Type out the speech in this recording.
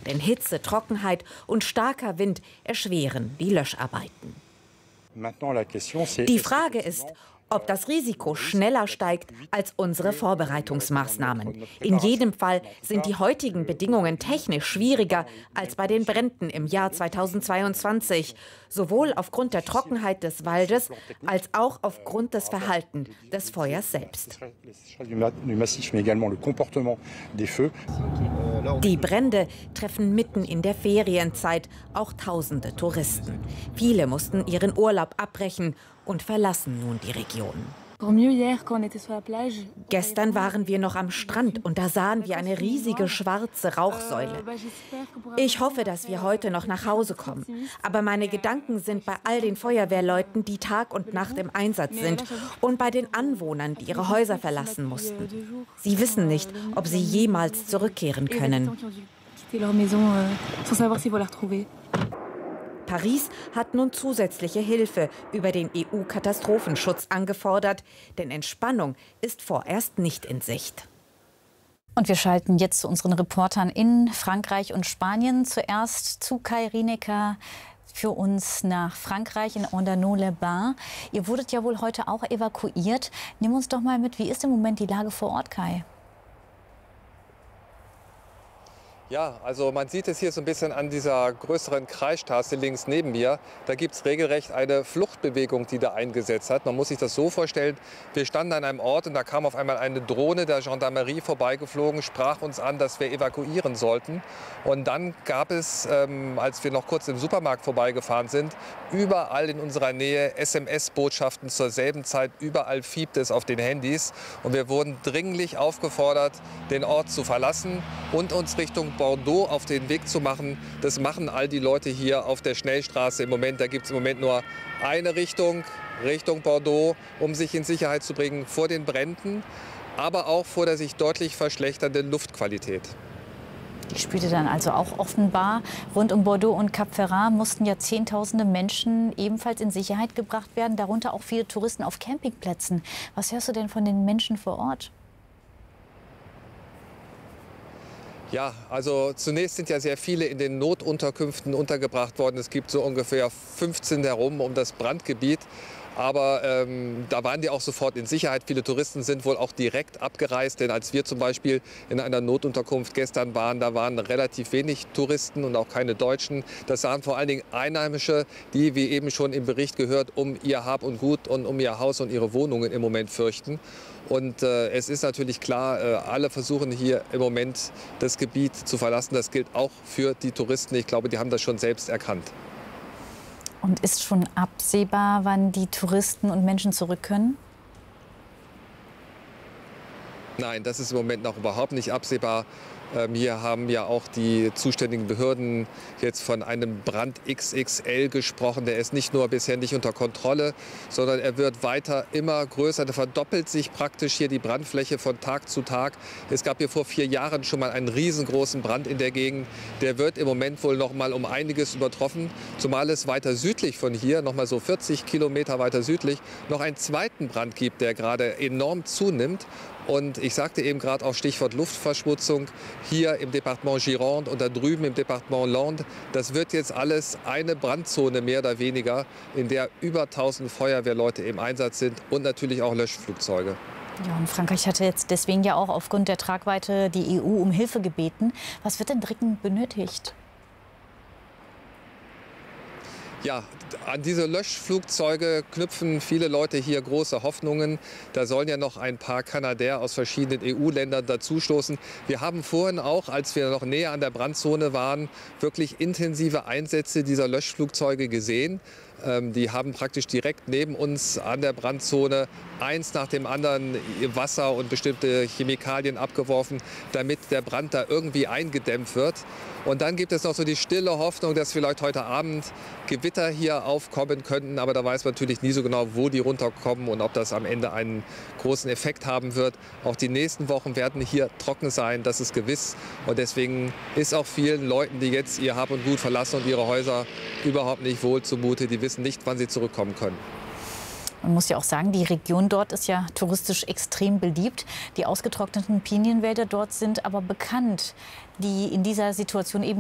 denn Hitze, Trockenheit und starker Wind erschweren die Löscharbeiten. Die Frage ist, ob das Risiko schneller steigt als unsere Vorbereitungsmaßnahmen. In jedem Fall sind die heutigen Bedingungen technisch schwieriger als bei den Bränden im Jahr 2022, sowohl aufgrund der Trockenheit des Waldes als auch aufgrund des Verhaltens des Feuers selbst. Die Brände treffen mitten in der Ferienzeit auch tausende Touristen. Viele mussten ihren Urlaub abbrechen und verlassen nun die Region. Gestern waren wir noch am Strand und da sahen wir eine riesige schwarze Rauchsäule. Ich hoffe, dass wir heute noch nach Hause kommen. Aber meine Gedanken sind bei all den Feuerwehrleuten, die Tag und Nacht im Einsatz sind, und bei den Anwohnern, die ihre Häuser verlassen mussten. Sie wissen nicht, ob sie jemals zurückkehren können. Paris hat nun zusätzliche Hilfe über den EU-Katastrophenschutz angefordert, denn Entspannung ist vorerst nicht in Sicht. Und wir schalten jetzt zu unseren Reportern in Frankreich und Spanien. Zuerst zu Kai Rinecker für uns nach Frankreich in Andernos-les-Bains. Ihr wurdet ja wohl heute auch evakuiert. Nimm uns doch mal mit, wie ist im Moment die Lage vor Ort, Kai? Ja, also man sieht es hier so ein bisschen an dieser größeren Kreisstraße links neben mir. Da gibt es regelrecht eine Fluchtbewegung, die da eingesetzt hat. Man muss sich das so vorstellen, wir standen an einem Ort und da kam auf einmal eine Drohne der Gendarmerie vorbeigeflogen, sprach uns an, dass wir evakuieren sollten. Und dann gab es, als wir noch kurz im Supermarkt vorbeigefahren sind, überall in unserer Nähe SMS-Botschaften zur selben Zeit. Überall fiebte es auf den Handys. Und wir wurden dringlich aufgefordert, den Ort zu verlassen und uns Richtung Bordeaux auf den Weg zu machen. Das machen all die Leute hier auf der Schnellstraße im Moment. Da gibt es im Moment nur eine Richtung, Richtung Bordeaux, um sich in Sicherheit zu bringen vor den Bränden, aber auch vor der sich deutlich verschlechternden Luftqualität. Die spielte dann also auch offenbar. Rund um Bordeaux und Cap Ferrat mussten ja Zehntausende Menschen ebenfalls in Sicherheit gebracht werden, darunter auch viele Touristen auf Campingplätzen. Was hörst du denn von den Menschen vor Ort? Ja, also zunächst sind ja sehr viele in den Notunterkünften untergebracht worden. Es gibt so ungefähr 15 herum um das Brandgebiet. Aber da waren die auch sofort in Sicherheit. Viele Touristen sind wohl auch direkt abgereist. Denn als wir zum Beispiel in einer Notunterkunft gestern waren, da waren relativ wenig Touristen und auch keine Deutschen. Das waren vor allen Dingen Einheimische, die, wie eben schon im Bericht gehört, um ihr Hab und Gut und um ihr Haus und ihre Wohnungen im Moment fürchten. Und es ist natürlich klar, alle versuchen hier im Moment das Gebiet zu verlassen. Das gilt auch für die Touristen. Ich glaube, die haben das schon selbst erkannt. Und ist schon absehbar, wann die Touristen und Menschen zurück können? Nein, das ist im Moment noch überhaupt nicht absehbar. Hier haben ja auch die zuständigen Behörden jetzt von einem Brand XXL gesprochen. Der ist nicht nur bisher nicht unter Kontrolle, sondern er wird weiter immer größer. Da verdoppelt sich praktisch hier die Brandfläche von Tag zu Tag. Es gab hier vor 4 Jahren schon mal einen riesengroßen Brand in der Gegend. Der wird im Moment wohl noch mal um einiges übertroffen, zumal es weiter südlich von hier, noch mal so 40 Kilometer weiter südlich, noch einen zweiten Brand gibt, der gerade enorm zunimmt. Und ich sagte eben gerade auch Stichwort Luftverschmutzung, hier im Departement Gironde und da drüben im Departement Landes. Das wird jetzt alles eine Brandzone mehr oder weniger, in der über 1000 Feuerwehrleute im Einsatz sind und natürlich auch Löschflugzeuge. Ja, und Frankreich hatte jetzt deswegen ja auch aufgrund der Tragweite die EU um Hilfe gebeten. Was wird denn dringend benötigt? Ja, an diese Löschflugzeuge knüpfen viele Leute hier große Hoffnungen. Da sollen ja noch ein paar Canadair aus verschiedenen EU-Ländern dazustoßen. Wir haben vorhin auch, als wir noch näher an der Brandzone waren, wirklich intensive Einsätze dieser Löschflugzeuge gesehen. Die haben praktisch direkt neben uns an der Brandzone eins nach dem anderen Wasser und bestimmte Chemikalien abgeworfen, damit der Brand da irgendwie eingedämmt wird. Und dann gibt es noch so die stille Hoffnung, dass vielleicht heute Abend Gewitter hier aufkommen könnten. Aber da weiß man natürlich nie so genau, wo die runterkommen und ob das am Ende einen großen Effekt haben wird. Auch die nächsten Wochen werden hier trocken sein, das ist gewiss. Und deswegen ist auch vielen Leuten, die jetzt ihr Hab und Gut verlassen und ihre Häuser, überhaupt nicht wohl zumute. Die wissen nicht, wann sie zurückkommen können. Man muss ja auch sagen, die Region dort ist ja touristisch extrem beliebt. Die ausgetrockneten Pinienwälder dort sind aber bekannt, die in dieser Situation eben